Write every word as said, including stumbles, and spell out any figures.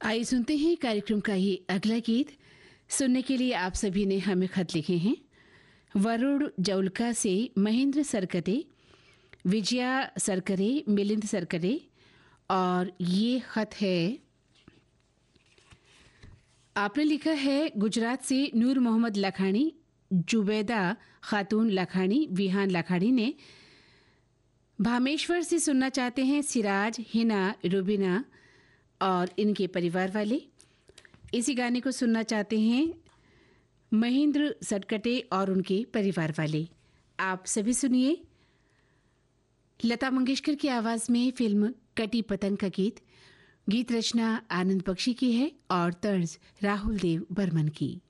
आइए सुनते हैं कार्यक्रम का ये अगला गीत। सुनने के लिए आप सभी ने हमें खत लिखे हैं। वरुण जौलका से महेंद्र सरकटे, विजया सरकरे, मिलिंद सरकरे, और ये खत है आपने लिखा है गुजरात से नूर मोहम्मद लखानी, जुबैदा खातून लखानी, विहान लखानी ने भामेश्वर से सुनना चाहते हैं सिराज, हिना, रुबीना और इनके परिवार वाले। इसी गाने को सुनना चाहते हैं महेंद्र सटकटे और उनके परिवार वाले। आप सभी सुनिए लता मंगेशकर की आवाज में फिल्म कटी पतंग का गीत। गीत रचना आनंद बख्शी की है और तर्ज राहुल देव बर्मन की।